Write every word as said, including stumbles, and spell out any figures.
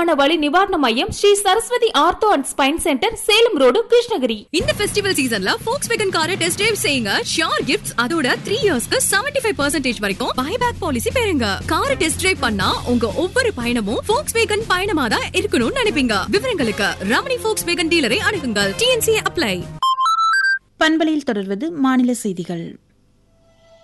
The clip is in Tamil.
முழுமையான வலி நிவாரண மையம் Sri Saraswati ortho and spine centre, Salem road, Krishnagiri. இந்த ஃபெஸ்டிவல் சீசன்ல Volkswagen காரை டெஸ்ட் டிரைவ் செய்யுங்க. ஷியோர் கிஃப்ட்ஸ், அதோட த்ரீ இயர்ஸ்க்கு செவன்டி ஃபைவ் பர்சன்டேஜ் வரைக்கும் பைபேக் பாலிசி பெறுங்க. காரை டெஸ்ட் டிரைவ் பண்ணா உங்க ஒவ்வொரு பயணமும் Volkswagen பயணமா தான் இருக்கணும்னு நினைப்பீங்க. விவரங்களுக்கு ரமணி Volkswagen டீலரை அணுகுங்கள். DNC apply. பண்பலையில் தொடர்வது மாநில செய்திகள்.